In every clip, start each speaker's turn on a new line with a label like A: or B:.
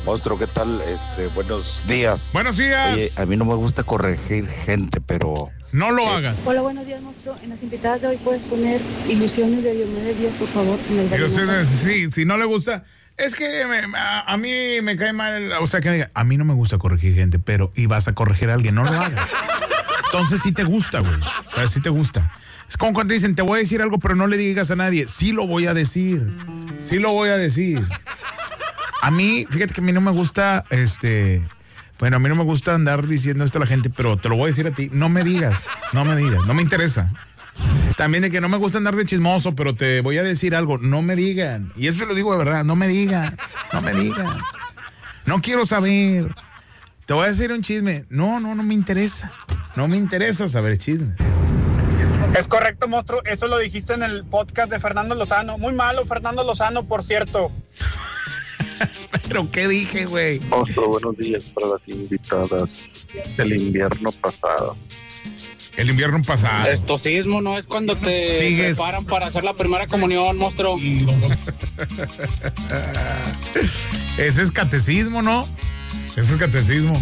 A: Monstruo, ¿qué tal? Buenos días.
B: Buenos días.
A: Oye, a mí no me gusta corregir gente, pero...
B: No lo hagas.
C: Hola, buenos días, monstruo. En las invitadas de hoy puedes poner Ilusiones de Diomedes Díaz, por favor.
B: Sí, si no le gusta... Es que a mí me cae mal, o sea, que diga, a mí no me gusta corregir gente, pero y vas a corregir a alguien, no lo hagas. Entonces sí te gusta, güey. Entonces sí te gusta. Es como cuando dicen, te voy a decir algo, pero no le digas a nadie. Sí lo voy a decir. Sí lo voy a decir. A mí, fíjate que a mí no me gusta, bueno, a mí no me gusta andar diciendo esto a la gente, pero te lo voy a decir a ti. No me digas, no me interesa. También de que no me gusta andar de chismoso, pero te voy a decir algo, no me digan. Y eso lo digo de verdad, no me digan. No quiero saber. Te voy a decir un chisme. No me interesa. No me interesa saber chismes.
D: Es correcto, monstruo. Eso lo dijiste en el podcast de Fernando Lozano. Muy malo, Fernando Lozano, por cierto.
B: ¿Pero qué dije, güey?
E: Monstruo, buenos días para las invitadas del invierno pasado.
B: El invierno pasado.
D: Estoicismo no es cuando te preparan para hacer la primera comunión, monstruo.
B: Ese es catecismo, ¿no? Ese es catecismo.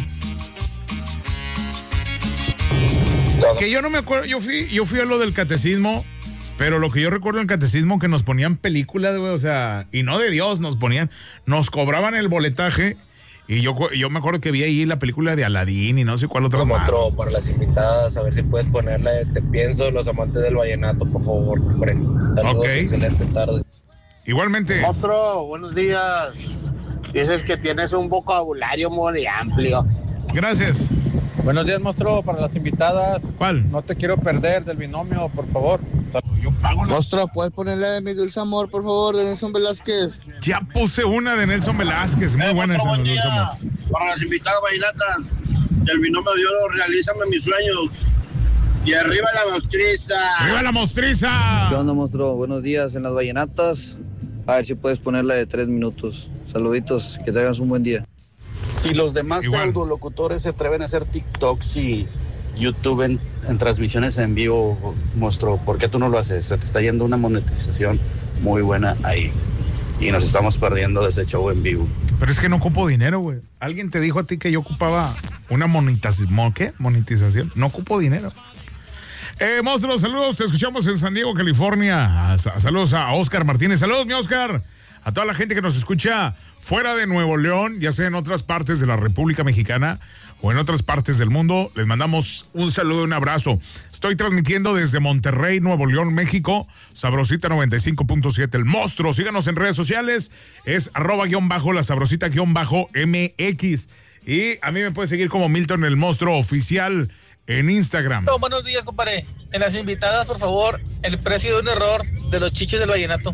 B: Que yo no me acuerdo, yo fui a lo del catecismo, pero lo que yo recuerdo del catecismo que nos ponían películas, güey, o sea, y no de Dios, nos cobraban el boletaje. Y yo me acuerdo que vi ahí la película de Aladín y no sé cuál otra más.
F: Otro para las invitadas, a ver si puedes ponerle Te pienso, los amantes del vallenato, por favor, hombre. Saludos,
B: okay.
F: Excelente tarde.
B: Igualmente.
G: Otro, buenos días. Dices que tienes un vocabulario muy amplio.
B: Gracias.
H: Buenos días, monstruo, para las invitadas.
B: ¿Cuál?
H: No te quiero perder del binomio, por favor.
G: Monstruo, ¿puedes ponerle de Mi Dulce Amor, por favor, de Nelson Velázquez?
B: Ya puse una de Nelson Velázquez. Muy buena esa de Nelson Amor.
I: Para las invitadas vallenatas del binomio de oro, realízame mis sueños. Y arriba la mostriza.
B: ¡Arriba la mostriza!
J: ¿Qué onda, monstruo? Buenos días en las vallenatas. A ver si puedes ponerla de 3 minutos. Saluditos, que tengas un buen día.
K: Si los demás pseudolocutores se atreven a hacer TikToks y YouTube en transmisiones en vivo, monstruo, ¿por qué tú no lo haces? Se te está yendo una monetización muy buena ahí. Y nos estamos perdiendo de ese show en vivo.
B: Pero es que no ocupo dinero, güey. ¿Alguien te dijo a ti que yo ocupaba una monetización? ¿Qué? ¿Monetización? No ocupo dinero. Monstruo, saludos. Te escuchamos en San Diego, California. Saludos a Oscar Martínez. Saludos, mi Oscar. A toda la gente que nos escucha fuera de Nuevo León, ya sea en otras partes de la República Mexicana o en otras partes del mundo, les mandamos un saludo y un abrazo. Estoy transmitiendo desde Monterrey, Nuevo León, México, Sabrosita 95.7, el monstruo. Síganos en redes sociales, es @la Sabrosita_MX. Y a mí me puede seguir como Milton el Monstruo Oficial en Instagram.
L: Buenos días, compadre. En las invitadas, por favor, el precio de un error de los chiches del vallenato.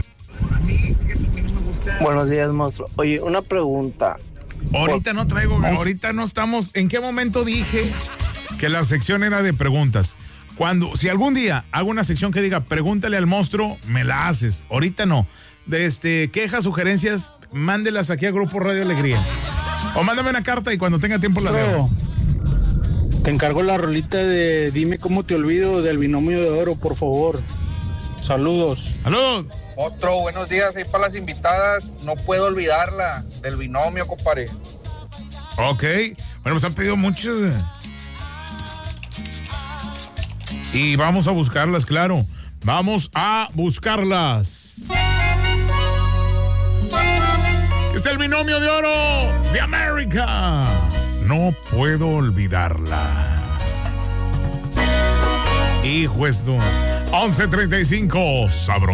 F: Buenos días, monstruo. Oye, una pregunta.
B: Ahorita no traigo, ahorita no estamos. ¿En qué momento dije que la sección era de preguntas? Si algún día hago una sección que diga pregúntale al monstruo, me la haces. Ahorita no. Quejas, sugerencias, mándelas aquí a Grupo Radio Alegría. O mándame una carta y cuando tenga tiempo la leo.
D: Te encargo la rolita de Dime cómo te olvido del binomio de oro, por favor. Saludos.
B: ¡Saludos!
H: Otro, buenos días, ahí para las invitadas. No puedo olvidarla del binomio, compadre.
B: Ok. Bueno, pues han pedido muchos. Y vamos a buscarlas, claro. Vamos a buscarlas. Es el binomio de oro de América. No puedo olvidarla. Hijo esto. 11:35, sabroso.